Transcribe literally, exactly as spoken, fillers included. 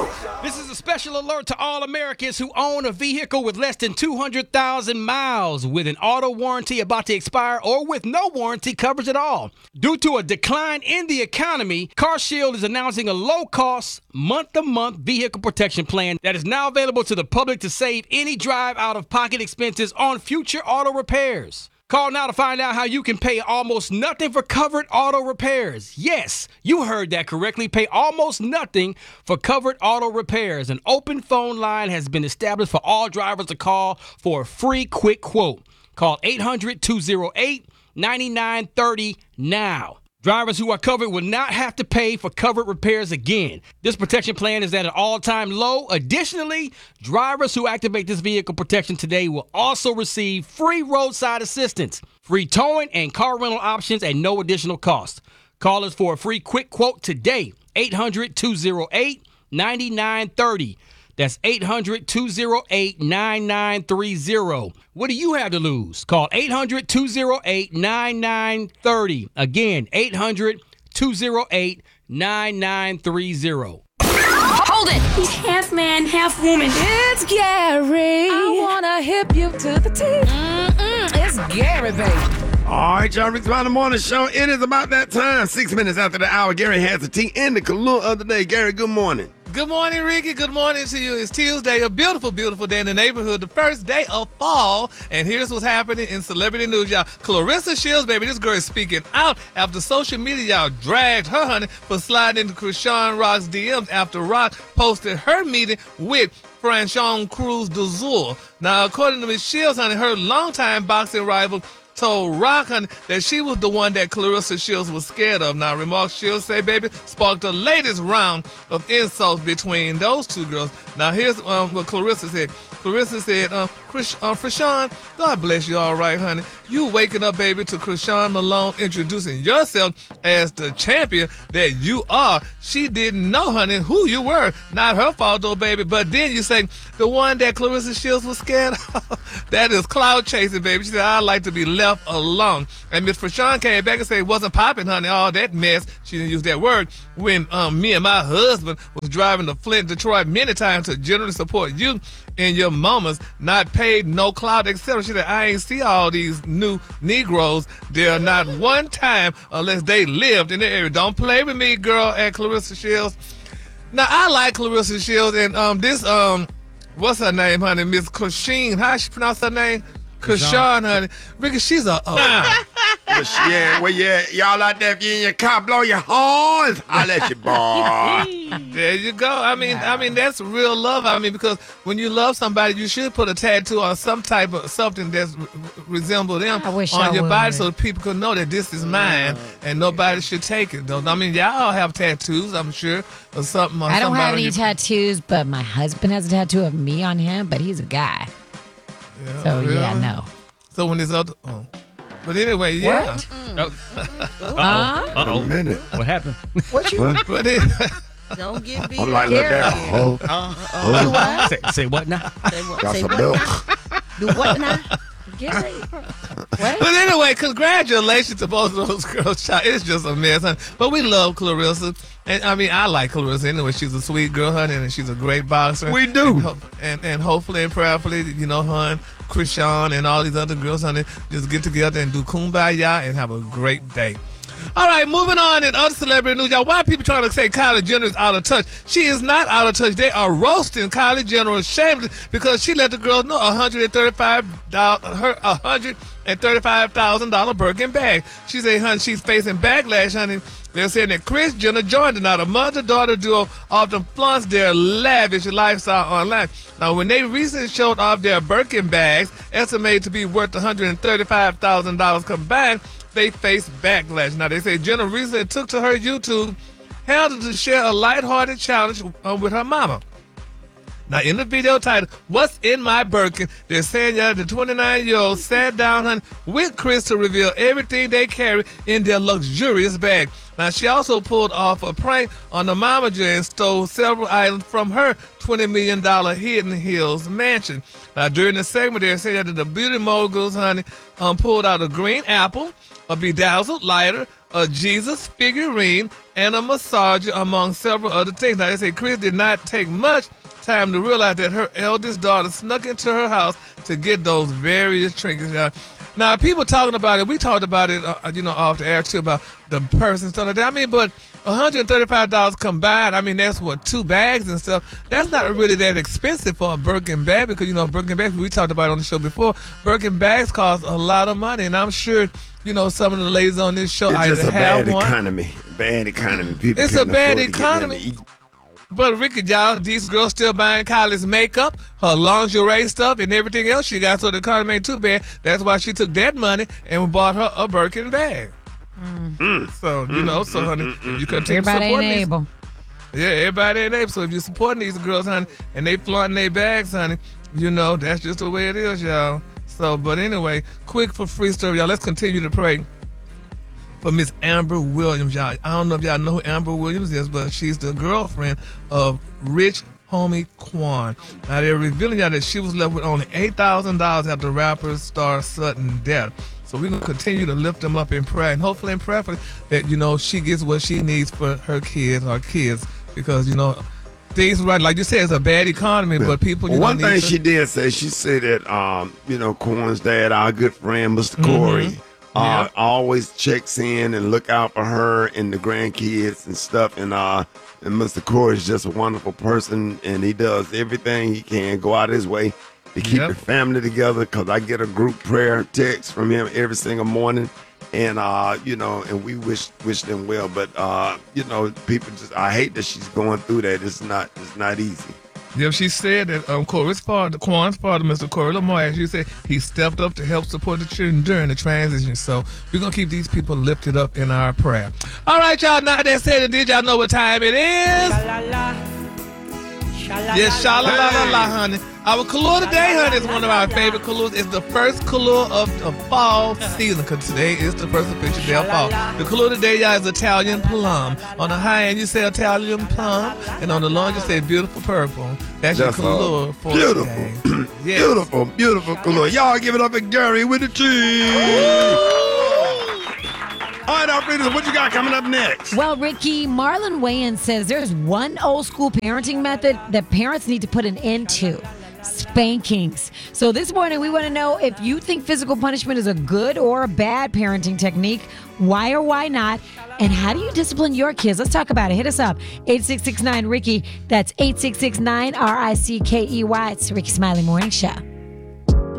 This is a special alert to all Americans who own a vehicle with less than two hundred thousand miles with an auto warranty about to expire or with no warranty coverage at all. Due to a decline in the economy, CarShield is announcing a low-cost, month-to-month vehicle protection plan that is now available to the public to save any drive out-of-pocket expenses on future auto repairs. Call now to find out how you can pay almost nothing for covered auto repairs. Yes, you heard that correctly. Pay almost nothing for covered auto repairs. An open phone line has been established for all drivers to call for a free quick quote. Call eight hundred, two oh eight, nine nine three oh now. Drivers who are covered will not have to pay for covered repairs again. This protection plan is at an all-time low. Additionally, drivers who activate this vehicle protection today will also receive free roadside assistance, free towing, and car rental options at no additional cost. Call us for a free quick quote today, eight hundred, two oh eight, nine nine three oh. That's eight hundred, two oh eight, nine nine three oh. What do you have to lose? Call eight hundred, two oh eight, nine nine three oh. Again, eight hundred, two oh eight, nine nine three oh. Hold it! He's half man, half woman. It's Gary. I wanna hip you to the T. Mm-mm, it's Gary, baby. All right, y'all, Rick's Mountain Morning Show. It is about that time. Six minutes after the hour, Gary has the tea in the Kalua of the day. Gary, good morning. Good morning, Ricky. Good morning to you. It's Tuesday, a beautiful, beautiful day in the neighborhood, the first day of fall. And here's what's happening in celebrity news, y'all. Clarissa Shields, baby, this girl is speaking out after social media, y'all, dragged her, honey, for sliding into Krishan Rock's D Ms after Rock posted her meeting with Franchon Cruz de Zur. Now, according to Miz Shields, honey, her longtime boxing rival told Rock, honey, that she was the one that Clarissa Shields was scared of. Now, remarks Shields say, baby, sparked the latest round of insults between those two girls. Now, here's um, what Clarissa said. Clarissa said, um, Chris, uh, Krishan, God bless you all right, honey. You waking up, baby, to Krishan Malone introducing yourself as the champion that you are. She didn't know, honey, who you were. Not her fault, though, baby. But then you say, the one that Clarissa Shields was scared of, that is cloud chasing, baby. She said, I'd like to be left alone. And Miss Krishan came back and said, it wasn't popping, honey, all that mess. She didn't use that word. When um, me and my husband was driving to Flint, Detroit many times to generally support you in your moments, not paid, no cloud, et cetera. She said, I ain't see all these new Negroes there not one time unless they lived in the area. Don't play with me, girl, at Clarissa Shields. Now, I like Clarissa Shields, and um, this, um, what's her name, honey? Miss Kusheen. How she pronounce her name? Krishan, honey. Ricky, she's a... Uh, Yeah, well, yeah, y'all out there, if you in your car, blow your horns. I'll let you, boy. There you go. I mean, I mean that's real love. I mean, because when you love somebody, you should put a tattoo or some type of something that re- resemble them I wish on I your would. body, so people could know that this is mine and nobody should take it. Though I mean, y'all have tattoos, I'm sure, or something. Or I don't somebody have on any your- tattoos, but my husband has a tattoo of me on him, but he's a guy. Yeah, So, really? yeah, no. So when this other, oh. But anyway, yeah. What? Oh. Huh? Uh-oh. A minute. What happened? What you... What? But it, Don't get beat I'm like, up. look at oh, Uh-uh. oh, say, say what now? Say what, got say some what milk. now? Do what now? Gary. What? But anyway, congratulations to both of those girls. Child. It's just a mess, honey. But we love Clarissa. And I mean, I like Clarissa anyway. She's a sweet girl, honey, and she's a great boxer. We do. And, ho- and, and hopefully and prayerfully, you know, hun, Krishan and all these other girls, honey, just get together and do kumbaya and have a great day. All right, moving on in other celebrity news, y'all. Why are people trying to say Kylie Jenner is out of touch? She is not out of touch. They are roasting Kylie Jenner shamelessly because she let the girls know one hundred thirty-five dollars, her one hundred thirty-five thousand dollars Birkin bag. She said, honey, she's facing backlash, honey. They're saying that Kris Jenner joined her. Now, the mother-daughter duo often flaunts their lavish lifestyle online. Now, when they recently showed off their Birkin bags, estimated to be worth one hundred thirty-five thousand dollars combined, they faced backlash. Now, they say Jenner recently took to her YouTube handle to share a lighthearted challenge uh, with her mama. Now, in the video titled, What's in My Birkin, they're saying that the twenty-nine-year-old sat down honey, with Kris to reveal everything they carry in their luxurious bag. Now, she also pulled off a prank on the momager and stole several items from her twenty million dollars Hidden Hills mansion. Now, during the segment, they're saying that the beauty moguls, honey, um, pulled out a green apple, a bedazzled lighter, a Jesus figurine, and a massager, among several other things. Now, they say Chris did not take much time to realize that her eldest daughter snuck into her house to get those various trinkets. Now, now people talking about it, we talked about it, uh, you know, off the air too, about the purse and stuff like that. I mean, but one hundred thirty-five dollars combined, I mean, that's what, two bags and stuff. That's not really that expensive for a Birkin bag because, you know, Birkin bags, we talked about it on the show before, Birkin bags cost a lot of money. And I'm sure, you know, some of the ladies on this show It's either just a have bad one. economy. Bad economy. People It's a can't bad afford to get them to economy. eat. But Ricky, y'all, these girls still buying Kylie's makeup, her lingerie stuff, and everything else she got, so the economy ain't too bad. That's why she took that money and bought her a Birkin bag. Mm. So, you know, so honey, if you continue Everybody supporting ain't these, able. yeah, everybody ain't able. So if you're supporting these girls, honey, and they flaunting their bags, honey, you know, that's just the way it is, y'all. So, but anyway, quick for free story, y'all. Let's continue to pray for Miss Amber Williams, y'all. I don't know if y'all know who Amber Williams is, but she's the girlfriend of Rich Homie Quan. Now, they're revealing y'all that she was left with only eight thousand dollars after rapper star Sutton death. So we're going to continue to lift them up in prayer, and hopefully and prayerfully that, you know, she gets what she needs for her kids, our kids, because, you know, things right, like you said, it's a bad economy, but people, you Well, one know, thing need to- she did say, she said that, um, you know, Corn's dad, our good friend, Mister Corey, uh, Yeah. always checks in and look out for her and the grandkids and stuff. And uh, and Mister Corey is just a wonderful person, and he does everything he can, go out his way to keep Yep. the family together. Because I get a group prayer text from him every single morning. And uh, you know, and we wish wish them well, but uh, you know, people just I hate that she's going through that. It's not it's not easy. Yeah, she said that um, Corey's father, Quan's father, Mister Corey Lamar, as you said, he stepped up to help support the children during the transition. So we're going to keep these people lifted up in our prayer. All right, y'all, now that said and did, y'all know what time it is? Yes, sha-la-la-la-la, honey. Our Kahlua today, honey, is one of our favorite Kahluas. It's the first Kahlua of the fall season, because today is the first official day of fall. The Kahlua today, y'all, is Italian plum. On the high end, you say Italian plum, and on the low end, you say beautiful purple. That's, That's your Kahlua all. for Beautiful. today. Yes. Beautiful, beautiful Kahlua. Y'all give it up for Gary with the cheese. All right, Alfredo, what you got coming up next? Well, Ricky, Marlon Wayans says there's one old school parenting method that parents need to put an end to. Spankings. So this morning we want to know if you think physical punishment is a good or a bad parenting technique, why or why not, and how do you discipline your kids? Let's talk about it. Hit us up, eight six six nine Ricky. That's eight six six nine R I C K E Y. It's the Ricky Smiley Morning Show.